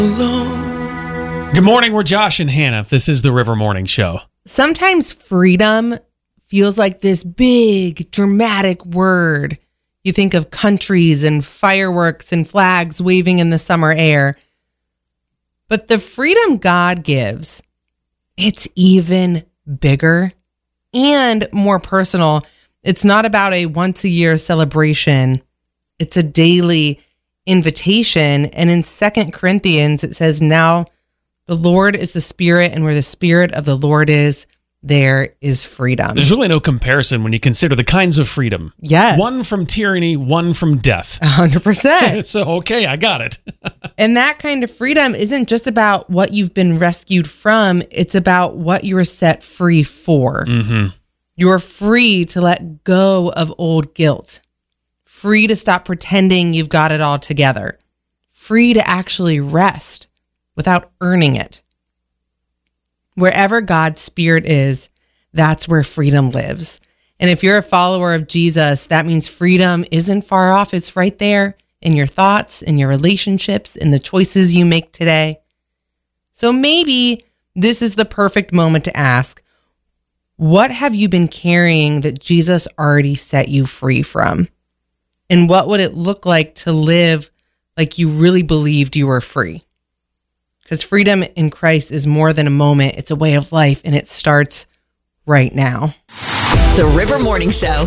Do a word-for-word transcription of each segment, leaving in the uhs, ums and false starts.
Good morning, we're Josh and Hannah. This is the River Morning Show. Sometimes freedom feels like this big, dramatic word. You think of countries and fireworks and flags waving in the summer air. But the freedom God gives, it's even bigger and more personal. It's not about a once-a-year celebration. It's a daily invitation. And in Second Corinthians, it says, now the Lord is the Spirit, and where the Spirit of the Lord is, there is freedom. There's really no comparison when you consider the kinds of freedom. Yes. One from tyranny, one from death. one hundred percent. So, okay, I got it. And that kind of freedom isn't just about what you've been rescued from. It's about what you were set free for. Mm-hmm. You're free to let go of old guilt. Free to stop pretending you've got it all together. Free to actually rest without earning it. Wherever God's Spirit is, that's where freedom lives. And if you're a follower of Jesus, that means freedom isn't far off. It's right there in your thoughts, in your relationships, in the choices you make today. So maybe this is the perfect moment to ask, what have you been carrying that Jesus already set you free from? And what would it look like to live like you really believed you were free? Because freedom in Christ is more than a moment. It's a way of life, and it starts right now. The River Morning Show.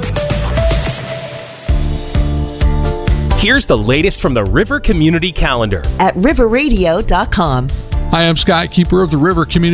Here's the latest from the River Community Calendar at river radio dot com. Hi, I'm Scott, keeper of the River Community